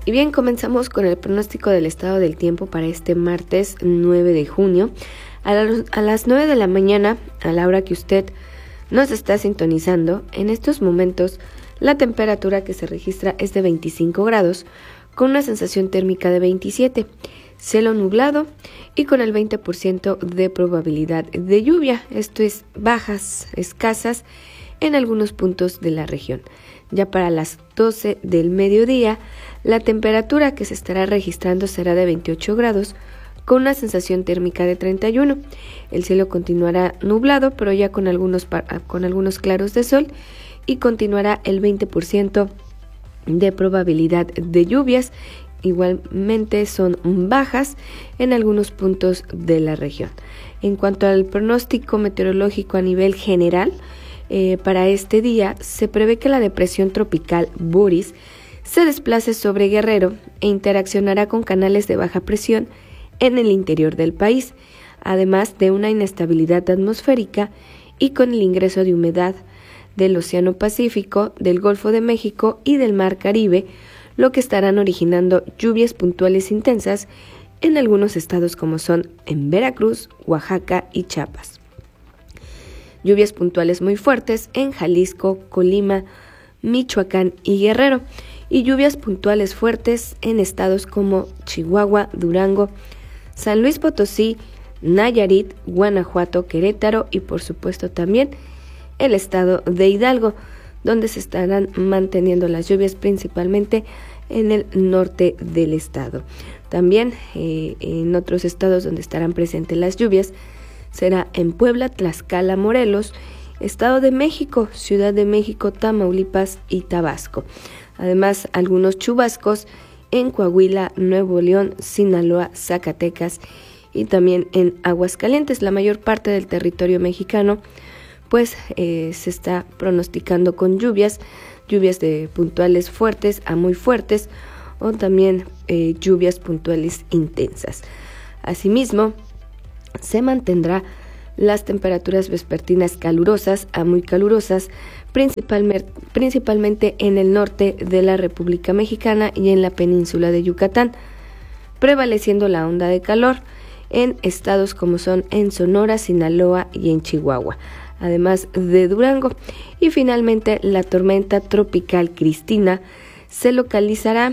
Y bien, comenzamos con el pronóstico del estado del tiempo para este martes 9 de junio. A las 9 de la mañana, a la hora que usted nos está sintonizando, en estos momentos la temperatura que se registra es de 25 grados, con una sensación térmica de 27, cielo nublado y con el 20% de probabilidad de lluvia. Esto es bajas, escasas en algunos puntos de la región. Ya para las 12 del mediodía, la temperatura que se estará registrando será de 28 grados, con una sensación térmica de 31. El cielo continuará nublado, pero ya con algunos claros de sol, y continuará el 20% de probabilidad de lluvias. Igualmente son bajas en algunos puntos de la región. En cuanto al pronóstico meteorológico a nivel general, para este día se prevé que la depresión tropical Boris se desplace sobre Guerrero e interaccionará con canales de baja presión en el interior del país, además de una inestabilidad atmosférica y con el ingreso de humedad del Océano Pacífico, del Golfo de México y del Mar Caribe, lo que estarán originando lluvias puntuales intensas en algunos estados como son en Veracruz, Oaxaca y Chiapas. Lluvias puntuales muy fuertes en Jalisco, Colima, Michoacán y Guerrero, y lluvias puntuales fuertes en estados como Chihuahua, Durango, San Luis Potosí, Nayarit, Guanajuato, Querétaro y por supuesto también el estado de Hidalgo, donde se estarán manteniendo las lluvias principalmente en el norte del estado. También en otros estados donde estarán presentes las lluvias será en Puebla, Tlaxcala, Morelos, Estado de México, Ciudad de México, Tamaulipas y Tabasco. Además, algunos chubascos en Coahuila, Nuevo León, Sinaloa, Zacatecas y también en Aguascalientes. La mayor parte del territorio mexicano pues se está pronosticando con lluvias de puntuales fuertes a muy fuertes o también lluvias puntuales intensas. Asimismo, se mantendrá las temperaturas vespertinas calurosas a muy calurosas, principalmente en el norte de la República Mexicana y en la península de Yucatán, prevaleciendo la onda de calor en estados como son en Sonora, Sinaloa y en Chihuahua, además de Durango. Y finalmente la tormenta tropical Cristina se localiza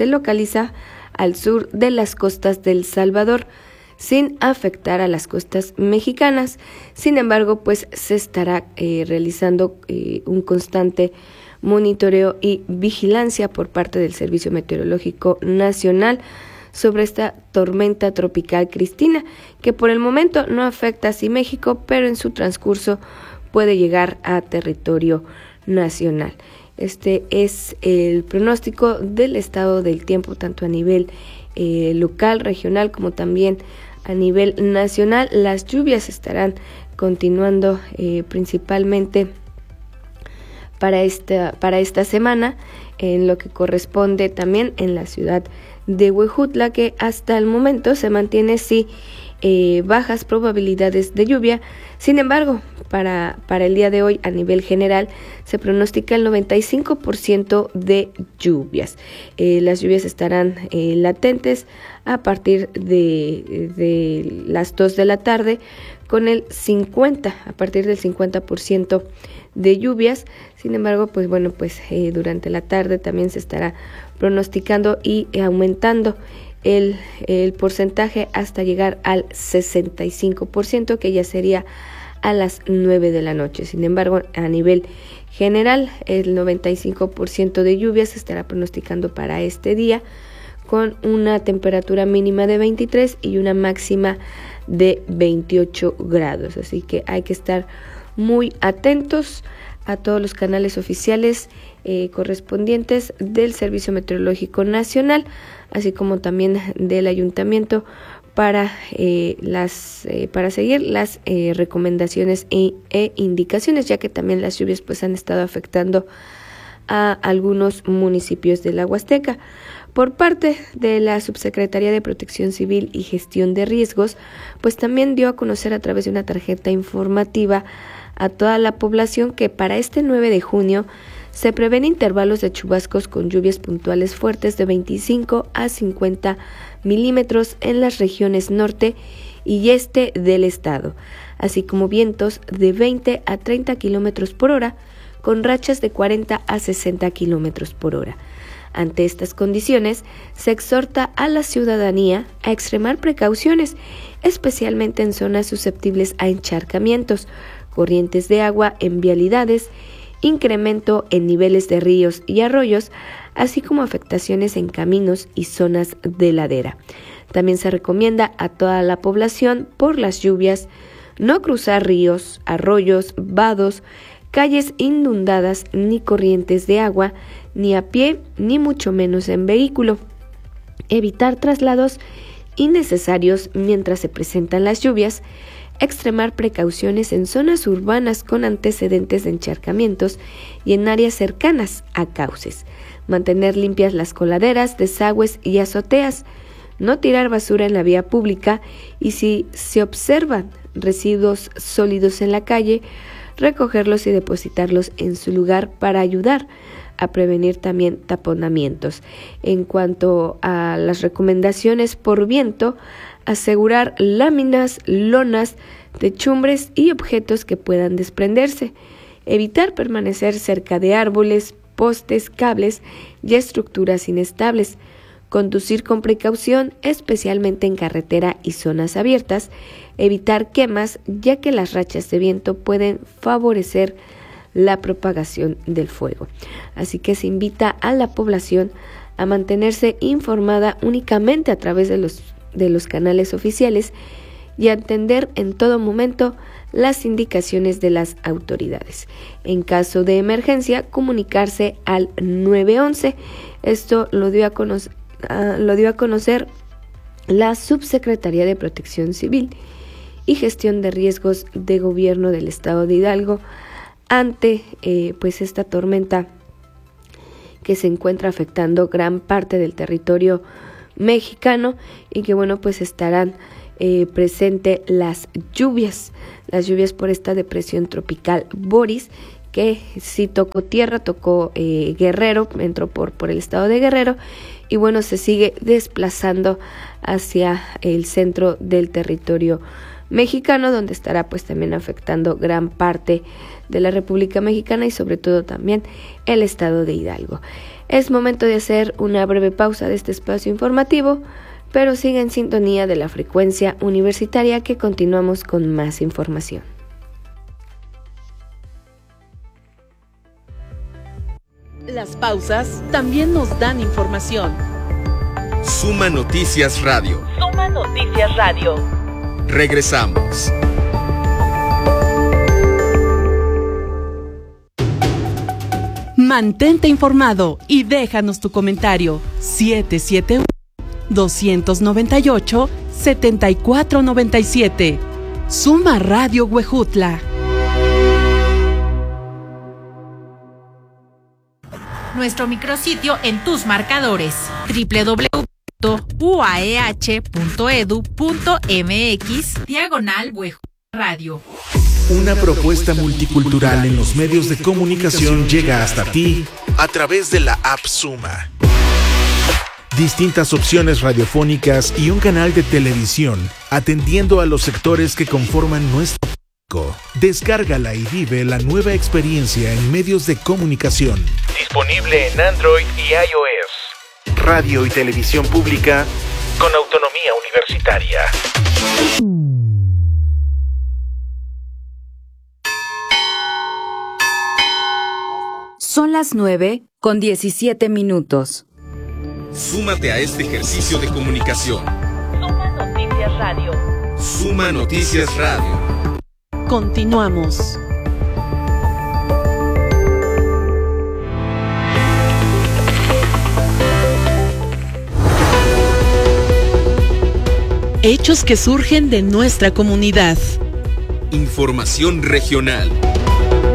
al sur de las costas del Salvador, sin afectar a las costas mexicanas. Sin embargo, pues se estará realizando un constante monitoreo y vigilancia por parte del Servicio Meteorológico Nacional sobre esta tormenta tropical Cristina, que por el momento no afecta así México, pero en su transcurso puede llegar a territorio nacional. Este es el pronóstico del estado del tiempo, tanto a nivel local, regional, como también a nivel nacional. Las lluvias estarán continuando principalmente para esta semana, en lo que corresponde también en la ciudad de Huejutla, que hasta el momento se mantiene bajas probabilidades de lluvia. Sin embargo, para el día de hoy a nivel general se pronostica el 95% de lluvias. Las lluvias estarán latentes a partir de las 2 de la tarde, con a partir del 50% de lluvias. Sin embargo, durante la tarde también se estará pronosticando y aumentando el porcentaje hasta llegar al 65%, que ya sería a las 9 de la noche. Sin embargo, a nivel general, el 95% de lluvias se estará pronosticando para este día, con una temperatura mínima de 23 y una máxima de 28 grados. Así que hay que estar muy atentos a todos los canales oficiales correspondientes del Servicio Meteorológico Nacional, así como también del Ayuntamiento, para seguir las recomendaciones e indicaciones, ya que también las lluvias pues han estado afectando a algunos municipios de la Huasteca. Por parte de la Subsecretaría de Protección Civil y Gestión de Riesgos, pues también dio a conocer a través de una tarjeta informativa a toda la población que para este 9 de junio Se prevén intervalos de chubascos con lluvias puntuales fuertes de 25 a 50 milímetros en las regiones norte y este del estado, así como vientos de 20 a 30 kilómetros por hora, con rachas de 40 a 60 kilómetros por hora. Ante estas condiciones, se exhorta a la ciudadanía a extremar precauciones, especialmente en zonas susceptibles a encharcamientos, corrientes de agua en vialidades, incremento en niveles de ríos y arroyos, así como afectaciones en caminos y zonas de ladera. También se recomienda a toda la población, por las lluvias, no cruzar ríos, arroyos, vados, calles inundadas ni corrientes de agua, ni a pie, ni mucho menos en vehículo. Evitar traslados innecesarios mientras se presentan las lluvias, extremar precauciones en zonas urbanas con antecedentes de encharcamientos y en áreas cercanas a cauces, mantener limpias las coladeras, desagües y azoteas, no tirar basura en la vía pública y si se observan residuos sólidos en la calle, recogerlos y depositarlos en su lugar para ayudar a prevenir también taponamientos. En cuanto a las recomendaciones por viento, asegurar láminas, lonas, techumbres y objetos que puedan desprenderse, evitar permanecer cerca de árboles, postes, cables y estructuras inestables, conducir con precaución, especialmente en carretera y zonas abiertas, evitar quemas, ya que las rachas de viento pueden favorecer la propagación del fuego. Así que se invita a la población a mantenerse informada únicamente a través de los canales oficiales y a atender en todo momento las indicaciones de las autoridades. En caso de emergencia, comunicarse al 911. Esto lo dio a conocer la Subsecretaría de Protección Civil y Gestión de Riesgos de Gobierno del Estado de Hidalgo ante esta tormenta que se encuentra afectando gran parte del territorio mexicano y que estarán presente las lluvias por esta depresión tropical Boris, que sí tocó tierra, tocó Guerrero, entró por el estado de Guerrero y se sigue desplazando hacia el centro del territorio mexicano, donde estará también afectando gran parte de la República Mexicana y sobre todo también el estado de Hidalgo. Es momento de hacer una breve pausa de este espacio informativo, pero sigue en sintonía de la frecuencia universitaria, que continuamos con más información. Las pausas también nos dan información. Suma Noticias Radio. Suma Noticias Radio. Regresamos. Mantente informado y déjanos tu comentario. 771-298-7497. Suma Radio Huejutla. Nuestro micrositio en tus marcadores: www.uaeh.edu.mx/Huejutla. Una propuesta multicultural en los medios de comunicación llega hasta ti a través de la app Suma. Distintas opciones radiofónicas y un canal de televisión atendiendo a los sectores que conforman nuestro público. Descárgala y vive la nueva experiencia en medios de comunicación. Disponible en Android y iOS. Radio y televisión pública con autonomía universitaria. Son las 9:17. Súmate a este ejercicio de comunicación. Suma Noticias Radio. Suma Noticias Radio. Continuamos. Hechos que surgen de nuestra comunidad. Información regional.